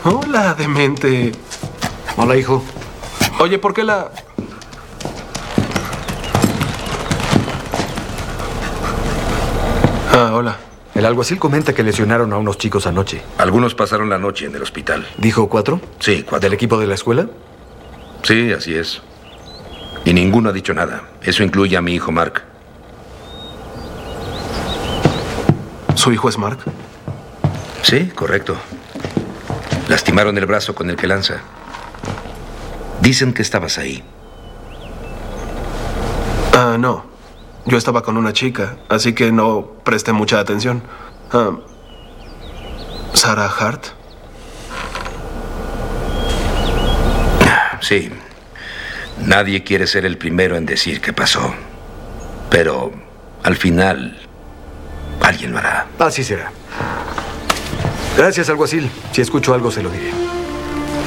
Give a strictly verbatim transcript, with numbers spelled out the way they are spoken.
Hola, demente. Hola, hijo. Oye, ¿por qué la...? Ah, hola. El alguacil comenta que lesionaron a unos chicos anoche. Algunos pasaron la noche en el hospital. ¿Dijo cuatro? Sí, cuatro. ¿Del equipo de la escuela? Sí, así es. Y ninguno ha dicho nada. Eso incluye a mi hijo Mark. ¿Su hijo es Mark? Sí, correcto. Lastimaron el brazo con el que lanza. Dicen que estabas ahí. Ah, no. Yo estaba con una chica, así que no presté mucha atención. Ah, ¿Sarah Hart? Sí. Nadie quiere ser el primero en decir qué pasó. Pero al final, alguien lo hará. Así será. Gracias, alguacil. Si escucho algo, se lo diré.